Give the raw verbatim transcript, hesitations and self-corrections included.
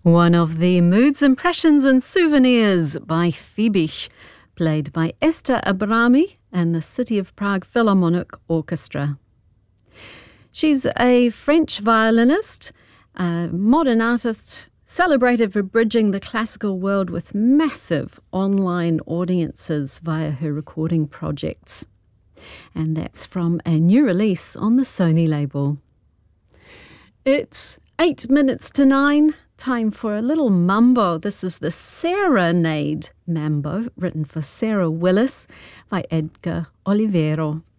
One of the Moods, Impressions and Souvenirs by Phoebe, played by Esther Abrami and the City of Prague Philharmonic Orchestra. She's a French violinist, a modern artist, celebrated for bridging the classical world with massive online audiences via her recording projects. And that's from a new release on the Sony label. It's eight minutes to nine. Time for a little mambo. This is the Serenade Mambo, written for Sarah Willis by Edgar Olivero.